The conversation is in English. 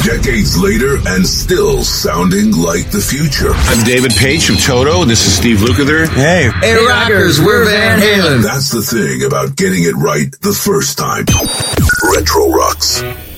Decades later and still sounding like the future. I'm David Page from Toto. This is Steve Lukather. Hey rockers, we're Van Halen. That's the thing about getting it right the first time. Retro Rocks.